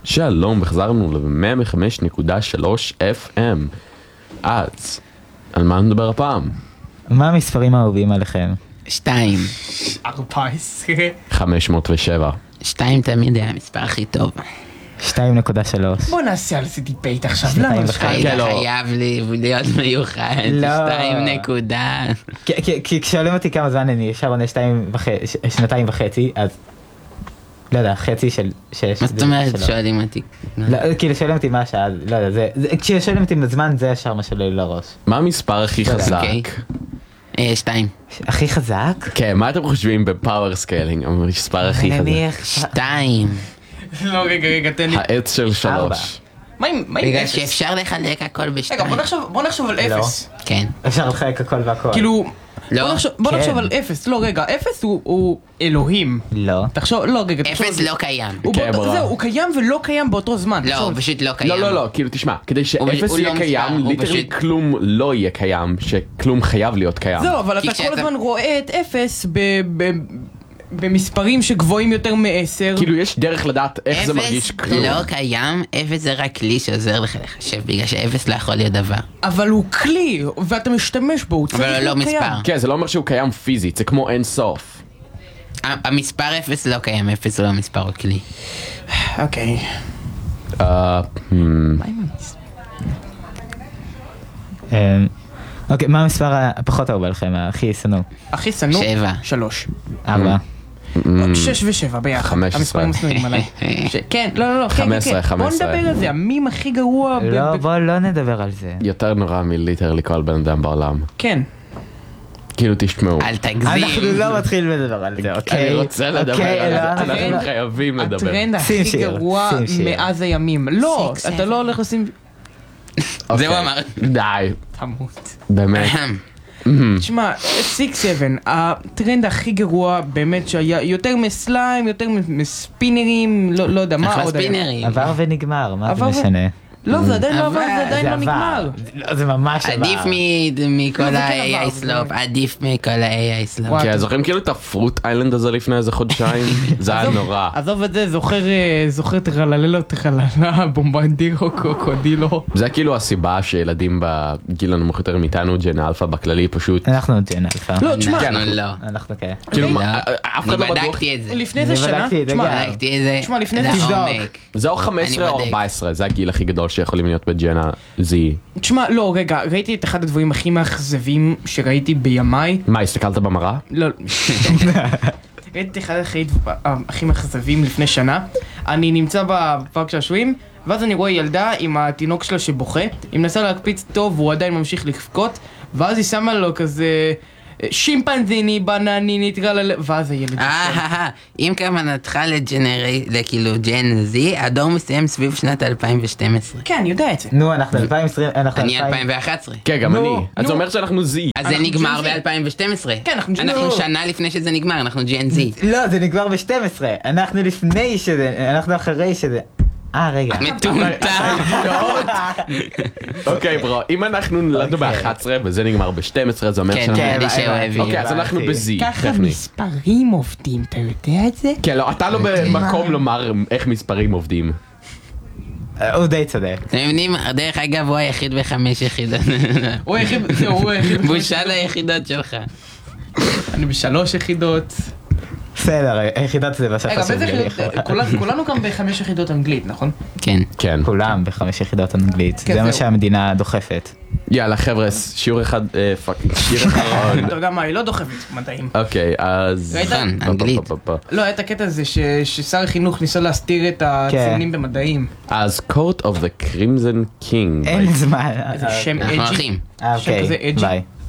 שלום, וחזרנו ל-105.3 FM. אז, על מה נדבר הפעם? מה המספרים האהובים עליכם? 2. 14. 507. 2 תמיד היה המספר הכי טוב. 2.3. בוא נעשה על זה דיבייט עכשיו. שנתיים למה וחצי. זה לא. חייב להיות מיוחד. לא. 2 נקודה. כי כששואלים אותי כמה זמן אני ישר עונה 2.5, אז לא יודע, חצי של 6. מה זאת אומרת שואלים אותי? לא, כאילו שואלים אותי מה השעה, לא יודע, כששואלים אותי בזמן זה ישר מה שעולה לי לראש. מה המספר הכי חזק? 2. הכי חזק? כן, מה אתם חושבים בפאוור סקיילינג? המספר הכי חזק. 2. לא, רגע, תן לי. העץ של 3. מה עם בגלל אפס? שאפשר לחלק הכל רגע, ב2. בוא נחשוב על אפס. כן. אפשר לחלק הכל והכל. כאילו, לא. בוא כן. נחשוב על אפס. לא, רגע, אפס הוא אלוהים. לא. תחשוב, לא, רגע, תחשוב. 0 לא קיים. כן, ברור. זהו, הוא קיים ולא קיים באותו זמן. לא, הוא תחשוב. פשוט לא קיים. לא, כאילו תשמע, כדי שאפס הוא יהיה לא קיים, מספר, הוא ליטרלי פשוט- כלום לא יהיה קיים, שכלום חייב להיות קיים. זהו, אבל כי אתה כל כשאתה- הזמן רואה את אפס במספרים שגבוהים יותר מ10. כאילו יש דרך לדעת איך זה מרגיש 0 כלום. לא קיים, 0 זה רק כלי שעוזר לך לחשב, בגלל ש0 לא יכול להיות דבר. אבל הוא כלי, ואתה משתמש בו, הוא צריך אבל הוא לא להיות קיים. מספר. כן, זה לא אומר שהוא קיים פיזית, זה כמו אין סוף. המספר 0 לא קיים, 0 הוא לא מספר, הוא כלי. אוקיי. אה, מה עם המספר? אוקיי, מה המספר הפחות אהוב עליכם, הכי שנוא? הכי שנוא? 7. 3. 4. 6 ו7 ביחד. 15. המספרים השנואים עליי. כן, לא, כן, 15, כן. בוא 15. נדבר על זה, המים הכי גרוע. לא, בוא לא נדבר על זה. יותר נורא מליטרלי כל בן אדם בעולם. כן. כאילו תשמעו. אל תגזים. אנחנו לא מתחילים לדבר על זה, אוקיי? אני רוצה לדבר אוקיי, על לא, זה, אנחנו אנחנו לא- חייבים לדבר. הטרנד שים הכי שיר, גרוע שים שיר. מאז הימים. לא, Six, אתה לא הולך לשים... אוקיי. זה הוא אמר. די, תמות. באמת. תשמע, 6-7, הטרנד הכי גרוע באמת שהיה יותר מסליים, יותר מספינרים, לא יודע, מה אחלה עוד היה? ספינרים. עבר ונגמר, מה זה עבר ו- משנה? לא, זה עדיין לא עבר, זה עדיין זה לא עבר. נגמר. לא, זה ממש עבר. עדיף מכל לא, זה כן ה-AI עבר, זה סלופ, עדיף מכל ה-AI סלופ. וואי. כן, זוכרים כאילו את הפרוט איילנד הזה לפני איזה חודשיים? זה היה נורא. עזוב את זה, זוכר טרלללו, טרללה, בומבנדירו, קוקודילו. זה כאילו הסיבה שילדים בגיל הנמוך יותר מאיתנו, ג'ן אלפא בכללי פשוט... אנחנו ג'ן אלפא. לא, תשמע, כן, אנחנו לא. אנחנו כן. כאילו, לא. מה, אף אחד לא אני בטוח... בדקתי את זה. לפני איזה שנה, בדקתי את זה תשמע, גם. בדקתי את זה. תשמע, לפני זה- לעומק. זה או 15 או בודק. 14, זה הגיל הכי גדול שיכולים להיות בג'ן ה-Z. תשמע, לא, רגע, ראיתי את אחד הדברים הכי מאכזבים שראיתי בימיי. מה, הסתכלת במראה? לא, ראיתי את אחד הכי מאכזבים לפני שנה. אני נמצא בפארק שעשועים, ואז אני רואה ילדה עם התינוק שלה שבוכה, היא מנסה להקפיץ טוב והוא עדיין ממשיך לבכות, ואז היא שמה לו כזה שימפנזיני, בנניני, ואז הילד אם כוונתך לכאילו ג'ן זי, הדור מסיים סביב שנת 2012. כן, אני יודע את זה. נו, אנחנו 2020, אנחנו אני 2000. 2011. כן, גם נו, אני. אז זה נו. אומר שאנחנו Z. אז זה אנחנו נגמר Gen Z. ב-2012. כן, אנחנו Gen Z. אנחנו שנה לפני שזה נגמר, אנחנו ג'ן זי. לא, זה נגמר ב-12. אנחנו לפני שזה, אנחנו אחרי שזה. רגע. מטומטם. אוקיי, ברו, אם אנחנו נולדנו ב-11 וזה נגמר ב-12, זה אומר כן, שאנחנו... כן, לי שהוא הבין. אוקיי, אז אנחנו ב-Z, ככה טכני. מספרים עובדים, אתה יודע את זה? כן, לא, אתה לא במקום לומר איך מספרים עובדים. הוא די צודק. אתם מבינים? דרך אגב, הוא היחיד ב5 יחידות. הוא היחיד, זהו, הוא היחיד. בושה ליחידות שלך. אני ב3 יחידות. בסדר, היחידת זה בשפה רגע, באיזה שלי. יחידות? כולנו גם ב5 יחידות אנגלית, נכון? כן. כן. כולם ב5 יחידות אנגלית. כן, זה מה זהו. שהמדינה דוחפת. יאללה, חבר'ה, שיעור אחד, פאקינג, שיר אחרון. אתה יודע מה, היא לא דוחפת מדעים. אוקיי, אז... ראית? נכון, אנגלית. לא, היה את הקטע הזה ששר החינוך ניסה להסתיר את הציונים במדעים. אז Court of the Crimson King. אין זמן. איזה שם אנחנו אג'י. הולכים. שם כזה אוקיי, אג'י. ביי.